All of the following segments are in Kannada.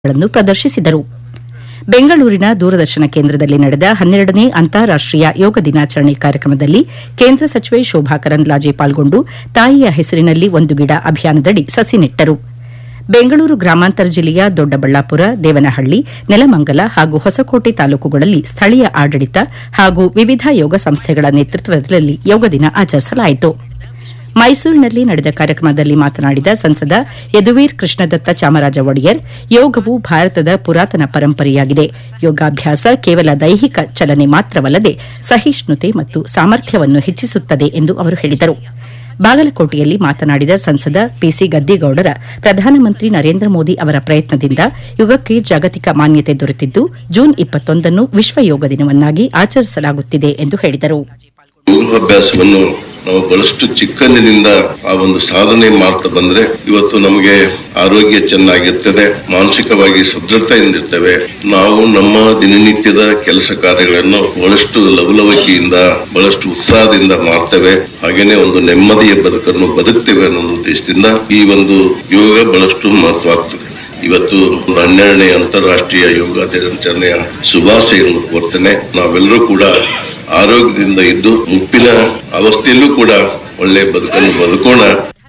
ಗಳನ್ನು ಪ್ರದರ್ಶಿಸಿದರು. ಬೆಂಗಳೂರಿನ ದೂರದರ್ಶನ ಕೇಂದ್ರದಲ್ಲಿ ನಡೆದ 12ನೇ ಅಂತಾರಾಷ್ಟೀಯ ಯೋಗ ದಿನಾಚರಣೆ ಕಾರ್ಯಕ್ರಮದಲ್ಲಿ ಕೇಂದ್ರ ಸಚಿವೆ ಶೋಭಾ ಕರಂದ್ಲಾಜೆ ಪಾಲ್ಗೊಂಡು ತಾಯಿಯ ಹೆಸರಿನಲ್ಲಿ ಒಂದು ಗಿಡ ಅಭಿಯಾನದಡಿ ಸಸಿ ನೆಟ್ಟರು. ಬೆಂಗಳೂರು ಗ್ರಾಮಾಂತರ ಜಿಲ್ಲೆಯ ದೊಡ್ಡಬಳ್ಳಾಪುರ, ದೇವನಹಳ್ಳಿ, ನೆಲಮಂಗಲ ಹಾಗೂ ಹೊಸಕೋಟೆ ತಾಲೂಕುಗಳಲ್ಲಿ ಸ್ಥಳೀಯ ಆಡಳಿತ ಹಾಗೂ ವಿವಿಧ ಯೋಗ ಸಂಸ್ಥೆಗಳ ನೇತೃತ್ವದಲ್ಲಿ ಯೋಗ ದಿನ ಆಚರಿಸಲಾಯಿತು. ಮೈಸೂರಿನಲ್ಲಿ ನಡೆದ ಕಾರ್ಯಕ್ರಮದಲ್ಲಿ ಮಾತನಾಡಿದ ಸಂಸದ ಯದುವೀರ್ ಕೃಷ್ಣದತ್ತ ಚಾಮರಾಜ ಒಡೆಯರ್, ಯೋಗವು ಭಾರತದ ಪುರಾತನ ಪರಂಪರೆಯಾಗಿದೆ. ಯೋಗಾಭ್ಯಾಸ ಕೇವಲ ದೈಹಿಕ ಚಲನೆ ಮಾತ್ರವಲ್ಲದೆ ಸಹಿಷ್ಣುತೆ ಮತ್ತು ಸಾಮರ್ಥ್ಯವನ್ನು ಹೆಚ್ಚಿಸುತ್ತದೆ ಎಂದು ಅವರು ಹೇಳಿದರು. ಬಾಗಲಕೋಟೆಯಲ್ಲಿ ಮಾತನಾಡಿದ ಸಂಸದ ಪಿಸಿ ಗದ್ದಿಗೌಡರ, ಪ್ರಧಾನಮಂತ್ರಿ ನರೇಂದ್ರ ಮೋದಿ ಅವರ ಪ್ರಯತ್ನದಿಂದ ಯೋಗಕ್ಕೆ ಜಾಗತಿಕ ಮಾನ್ಯತೆ ದೊರೆತಿದ್ದು ಜೂನ್ 21 ವಿಶ್ವ ಯೋಗ ದಿನವನ್ನಾಗಿ ಆಚರಿಸಲಾಗುತ್ತಿದೆ ಎಂದು ಹೇಳಿದರು. ಯೋಗಾಭ್ಯಾಸವನ್ನು ನಾವು ಬಹಳಷ್ಟು ಚಿಕ್ಕಂದಿನಿಂದ ಆ ಒಂದು ಸಾಧನೆ ಮಾಡ್ತಾ ಬಂದ್ರೆ ಇವತ್ತು ನಮಗೆ ಆರೋಗ್ಯ ಚೆನ್ನಾಗಿರ್ತದೆ, ಮಾನಸಿಕವಾಗಿ ಸದೃಢತೆಯಿಂದಿರ್ತೇವೆ. ನಾವು ನಮ್ಮ ದಿನನಿತ್ಯದ ಕೆಲಸ ಕಾರ್ಯಗಳನ್ನು ಬಹಳಷ್ಟು ಲವಲವಿಕೆಯಿಂದ ಬಹಳಷ್ಟು ಉತ್ಸಾಹದಿಂದ ಮಾಡ್ತೇವೆ. ಹಾಗೇನೆ ಒಂದು ನೆಮ್ಮದಿಯ ಬದುಕನ್ನು ಬದುಕ್ತೇವೆ ಅನ್ನೋ ಉದ್ದೇಶದಿಂದ ಈ ಒಂದು ಯೋಗ ಬಹಳಷ್ಟು ಮಹತ್ವವಾಗ್ತದೆ. ಇವತ್ತು 12ನೇ ಅಂತಾರಾಷ್ಟ್ರೀಯ ಯೋಗ ದಿನಾಚರಣೆಯ ಶುಭಾಶಯವನ್ನು ಕೋರ್ತೇನೆ. ನಾವೆಲ್ಲರೂ ಕೂಡ ಆರೋಗ್ಯದಿಂದ ಇದ್ದು ಮುಪ್ಪಿನ ಅವಸ್ಥೆಯಲ್ಲೂ ಕೂಡ ಒಳ್ಳೆಯ ಬದುಕನ್ನು ಬದುಕೋಣ.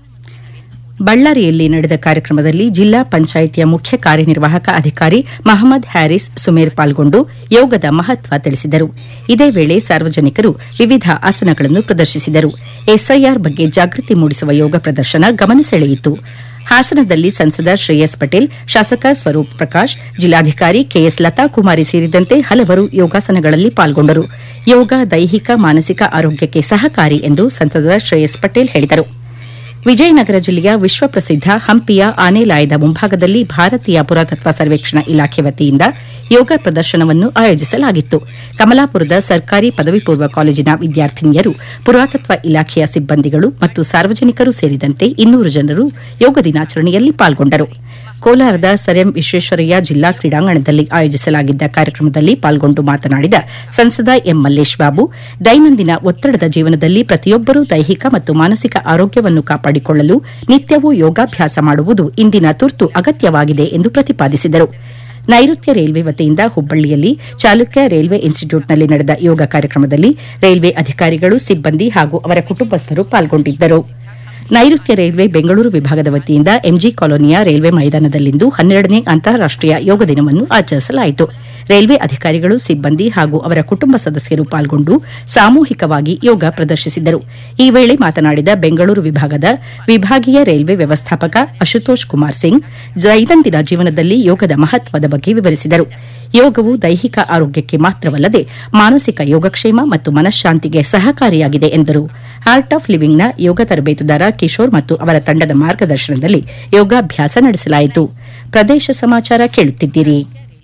ಬಳ್ಳಾರಿಯಲ್ಲಿ ನಡೆದ ಕಾರ್ಯಕ್ರಮದಲ್ಲಿ ಜಿಲ್ಲಾ ಪಂಚಾಯಿತಿಯ ಮುಖ್ಯ ಕಾರ್ಯನಿರ್ವಾಹಕ ಅಧಿಕಾರಿ ಮಹಮ್ಮದ್ ಹ್ಯಾರಿಸ್ ಸುಮೇರ್ ಪಾಲ್ಗೊಂಡು ಯೋಗದ ಮಹತ್ವ ತಿಳಿಸಿದರು. ಇದೇ ವೇಳೆ ಸಾರ್ವಜನಿಕರು ವಿವಿಧ ಆಸನಗಳನ್ನು ಪ್ರದರ್ಶಿಸಿದರು. ಎಸ್ಐಆರ್ ಬಗ್ಗೆ ಜಾಗೃತಿ ಮೂಡಿಸುವ ಯೋಗ ಪ್ರದರ್ಶನ ಗಮನ ಸೆಳೆಯಿತು. ಹಾಸನದಲ್ಲಿ ಸಂಸದ ಶ್ರೇಯಸ್ ಪಟೇಲ್, ಶಾಸಕ ಸ್ವರೂಪ್ ಪ್ರಕಾಶ್, ಜಿಲ್ಲಾಧಿಕಾರಿ ಕೆಎಸ್ ಲತಾ ಕುಮಾರಿ ಸೇರಿದಂತೆ ಹಲವರು ಯೋಗಾಸನಗಳಲ್ಲಿ ಪಾಲ್ಗೊಂಡರು. ಯೋಗ ದೈಹಿಕ ಮಾನಸಿಕ ಆರೋಗ್ಯಕ್ಕೆ ಸಹಕಾರಿ ಎಂದು ಸಂಸದ ಶ್ರೇಯಸ್ ಪಟೇಲ್ ಹೇಳಿದರು. ವಿಜಯನಗರ ಜಿಲ್ಲೆಯ ವಿಶ್ವಪ್ರಸಿದ್ದ ಹಂಪಿಯ ಆನೆಲಾಯದ ಮುಂಭಾಗದಲ್ಲಿ ಭಾರತೀಯ ಪುರಾತತ್ವ ಸರ್ವೇಕ್ಷಣಾ ಇಲಾಖೆ ವತಿಯಿಂದ ಯೋಗ ಪ್ರದರ್ಶನವನ್ನು ಆಯೋಜಿಸಲಾಗಿತ್ತು. ಕಮಲಾಪುರದ ಸರ್ಕಾರಿ ಪದವಿ ಪೂರ್ವ ಕಾಲೇಜಿನ ವಿದ್ಯಾರ್ಥಿನಿಯರು, ಪುರಾತತ್ವ ಇಲಾಖೆಯ ಸಿಬ್ಬಂದಿಗಳು ಮತ್ತು ಸಾರ್ವಜನಿಕರು ಸೇರಿದಂತೆ 200 ಜನರು ಯೋಗ ದಿನಾಚರಣೆಯಲ್ಲಿ ಪಾಲ್ಗೊಂಡರು. ಕೋಲಾರದ ಸರ್ ಎಂ ವಿಶ್ವೇಶ್ವರಯ್ಯ ಜಿಲ್ಲಾ ಕ್ರೀಡಾಂಗಣದಲ್ಲಿ ಆಯೋಜಿಸಲಾಗಿದ್ದ ಕಾರ್ಯಕ್ರಮದಲ್ಲಿ ಪಾಲ್ಗೊಂಡು ಮಾತನಾಡಿದ ಸಂಸದ ಎಂ ಮಲ್ಲೇಶ್ ಬಾಬು, ದೈನಂದಿನ ಒತ್ತಡದ ಜೀವನದಲ್ಲಿ ಪ್ರತಿಯೊಬ್ಬರೂ ದೈಹಿಕ ಮತ್ತು ಮಾನಸಿಕ ಆರೋಗ್ಯವನ್ನು ಕಾಪಾಡಿಕೊಳ್ಳಲು ನಿತ್ಯವೂ ಯೋಗಾಭ್ಯಾಸ ಮಾಡುವುದು ಇಂದಿನ ತುರ್ತು ಅಗತ್ಯವಾಗಿದೆ ಎಂದು ಪ್ರತಿಪಾದಿಸಿದರು. ನೈಋತ್ಯ ರೈಲ್ವೆ ವತಿಯಿಂದ ಹುಬ್ಬಳ್ಳಿಯಲ್ಲಿ ಚಾಲುಕ್ಯ ರೈಲ್ವೆ ಇನ್ಸ್ಟಿಟ್ಯೂಟ್ನಲ್ಲಿ ನಡೆದ ಯೋಗ ಕಾರ್ಯಕ್ರಮದಲ್ಲಿ ರೈಲ್ವೆ ಅಧಿಕಾರಿಗಳು, ಸಿಬ್ಬಂದಿ ಹಾಗೂ ಅವರ ಕುಟುಂಬಸ್ಥರು ಪಾಲ್ಗೊಂಡಿದ್ದರು. ನೈಋತ್ಯ ರೈಲ್ವೆ ಬೆಂಗಳೂರು ವಿಭಾಗದ ವತಿಯಿಂದ ಎಂಜಿ ಕಾಲೋನಿಯ ರೈಲ್ವೆ ಮೈದಾನದಲ್ಲಿಂದು 12ನೇ ಅಂತಾರಾಷ್ಟೀಯ ಯೋಗ ದಿನವನ್ನು ಆಚರಿಸಲಾಯಿತು. ರೈಲ್ವೆ ಅಧಿಕಾರಿಗಳು, ಸಿಬ್ಬಂದಿ ಹಾಗೂ ಅವರ ಕುಟುಂಬ ಸದಸ್ಯರು ಪಾಲ್ಗೊಂಡು ಸಾಮೂಹಿಕವಾಗಿ ಯೋಗ ಪ್ರದರ್ಶಿಸಿದರು. ಈ ವೇಳೆ ಮಾತನಾಡಿದ ಬೆಂಗಳೂರು ವಿಭಾಗದ ವಿಭಾಗೀಯ ರೈಲ್ವೆ ವ್ಯವಸ್ಥಾಪಕ ಅಶುತೋಷ್ ಕುಮಾರ್ ಸಿಂಗ್, ದೈನಂದಿನ ಜೀವನದಲ್ಲಿ ಯೋಗದ ಮಹತ್ವದ ಬಗ್ಗೆ ವಿವರಿಸಿದರು. ಯೋಗವು ದೈಹಿಕ ಆರೋಗ್ಯಕ್ಕೆ ಮಾತ್ರವಲ್ಲದೆ ಮಾನಸಿಕ ಯೋಗಕ್ಷೇಮ ಮತ್ತು ಮನಃಶಾಂತಿಗೆ ಸಹಕಾರಿಯಾಗಿದೆ ಎಂದರು. ಆರ್ಟ್ ಆಫ್ ಲಿವಿಂಗ್ನ ಯೋಗ ತರಬೇತುದಾರ ಕಿಶೋರ್ ಮತ್ತು ಅವರ ತಂಡದ ಮಾರ್ಗದರ್ಶನದಲ್ಲಿ ಯೋಗಾಭ್ಯಾಸ ನಡೆಸಲಾಯಿತು. ಪ್ರದೇಶ ಸಮಾಚಾರ ಕೇಳುತ್ತಿದ್ದೀರಿ.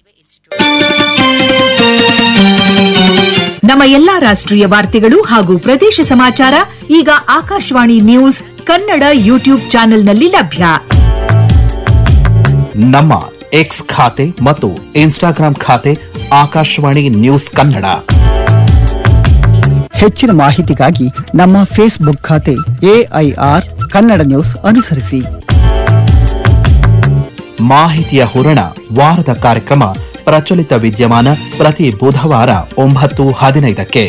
ನಮ್ಮ ಎಲ್ಲಾ ರಾಷ್ಟ್ರೀಯ ವಾರ್ತೆಗಳು ಹಾಗೂ ಪ್ರದೇಶ ಸಮಾಚಾರ ಈಗ ಆಕಾಶವಾಣಿ ನ್ಯೂಸ್ ಕನ್ನಡ ಯೂಟ್ಯೂಬ್ ಚಾನೆಲ್ನಲ್ಲಿ ಲಭ್ಯ. ನಮ್ಮ ಎಕ್ಸ್ ಖಾತೆ ಮತ್ತು ಇನ್ಸ್ಟಾಗ್ರಾಂ ಖಾತೆ ಆಕಾಶವಾಣಿ ನ್ಯೂಸ್ ಕನ್ನಡ. ಹೆಚ್ಚಿನ ಮಾಹಿತಿಗಾಗಿ ನಮ್ಮ ಫೇಸ್ಬುಕ್ ಖಾತೆ AIR ಕನ್ನಡ ನ್ಯೂಸ್ ಅನುಸರಿಸಿ. ಮಾಹಿತಿಯ ಹೂರಣ ವಾರದ ಕಾರ್ಯಕ್ರಮ ಪ್ರಚಲಿತ ವಿದ್ಯಮಾನ ಪ್ರತಿ ಬುಧವಾರ 9:15ಕ್ಕೆ.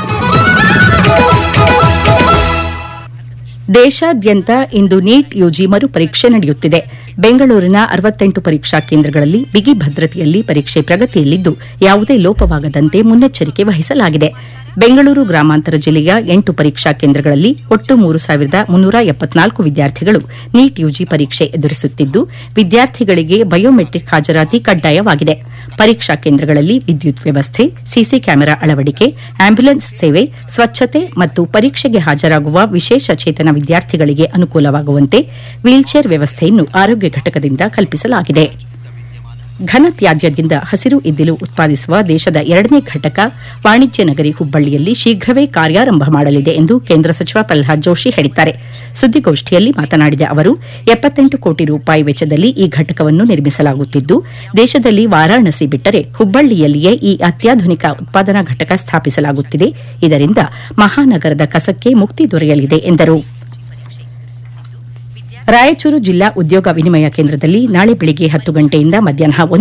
ದೇಶಾದ್ಯಂತ ಇಂದು ನೀಟ್ ಯುಜಿ ಮರುಪರೀಕ್ಷೆ ನಡೆಯುತ್ತಿದೆ. ಬೆಂಗಳೂರಿನ 68 ಪರೀಕ್ಷಾ ಕೇಂದ್ರಗಳಲ್ಲಿ ಬಿಗಿ ಭದ್ರತೆಯಲ್ಲಿ ಪರೀಕ್ಷೆ ಪ್ರಗತಿಯಲ್ಲಿದ್ದು ಯಾವುದೇ ಲೋಪವಾಗದಂತೆ ಮುನ್ನೆಚ್ಚರಿಕೆ ವಹಿಸಲಾಗಿದೆ. ಬೆಂಗಳೂರು ಗ್ರಾಮಾಂತರ ಜಿಲ್ಲೆಯ 8 ಪರೀಕ್ಷಾ ಕೇಂದ್ರಗಳಲ್ಲಿ ಒಟ್ಟು 3,374 ವಿದ್ಯಾರ್ಥಿಗಳು ನೀಟ್ ಯುಜಿ ಪರೀಕ್ಷೆ ಎದುರಿಸುತ್ತಿದ್ದು, ವಿದ್ಯಾರ್ಥಿಗಳಿಗೆ ಬಯೋಮೆಟ್ರಿಕ್ ಹಾಜರಾತಿ ಕಡ್ಡಾಯವಾಗಿದೆ. ಪರೀಕ್ಷಾ ಕೇಂದ್ರಗಳಲ್ಲಿ ವಿದ್ಯುತ್ ವ್ಯವಸ್ಥೆ, ಸಿಸಿ ಕ್ಯಾಮೆರಾ ಅಳವಡಿಕೆ, ಆಂಬ್ಯುಲೆನ್ಸ್ ಸೇವೆ, ಸ್ವಚ್ಛತೆ ಮತ್ತು ಪರೀಕ್ಷೆಗೆ ಹಾಜರಾಗುವ ವಿಶೇಷ ಚೇತನ ವಿದ್ಯಾರ್ಥಿಗಳಿಗೆ ಅನುಕೂಲವಾಗುವಂತೆ ವೀಲ್ಚೇರ್ ವ್ಯವಸ್ಥೆಯನ್ನು ಆರೋಗ್ಯ ಘಟಕದಿಂದ ಕಲ್ಪಿಸಲಾಗಿದೆ. ಘನತ್ಯಾಜ್ಯದಿಂದ ಹಸಿರು ಇದ್ದಿಲು ಉತ್ಪಾದಿಸುವ ದೇಶದ 2ನೇ ಘಟಕ ವಾಣಿಜ್ಯ ನಗರಿ ಹುಬ್ಬಳ್ಳಿಯಲ್ಲಿ ಶೀಘ್ರವೇ ಕಾರ್ಯಾರಂಭ ಮಾಡಲಿದೆ ಎಂದು ಕೇಂದ್ರ ಸಚಿವ ಪ್ರಹ್ಲಾದ್ ಜೋಶಿ ಹೇಳಿದ್ದಾರೆ. ಸುದ್ದಿಗೋಷ್ಠಿಯಲ್ಲಿ ಮಾತನಾಡಿದ ಅವರು 78 ಕೋಟಿ ರೂಪಾಯಿ ವೆಚ್ಚದಲ್ಲಿ ಈ ಘಟಕವನ್ನು ನಿರ್ಮಿಸಲಾಗುತ್ತಿದ್ದು, ದೇಶದಲ್ಲಿ ವಾರಾಣಸಿ ಬಿಟ್ಟರೆ ಹುಬ್ಬಳ್ಳಿಯಲ್ಲಿಯೇ ಈ ಅತ್ಯಾಧುನಿಕ ಉತ್ಪಾದನಾ ಘಟಕ ಸ್ಥಾಪಿಸಲಾಗುತ್ತಿದೆ. ಇದರಿಂದ ಮಹಾನಗರದ ಕಸಕ್ಕೆ ಮುಕ್ತಿ ದೊರೆಯಲಿದೆ ಎಂದರು. ರಾಯಚೂರು ಜಿಲ್ಲಾ ಉದ್ಯೋಗ ವಿನಿಮಯ ಕೇಂದ್ರದಲ್ಲಿ ನಾಳೆ ಬೆಳಗ್ಗೆ 10 ಗಂಟೆಯಿಂದ ಮಧ್ಯಾಹ್ನ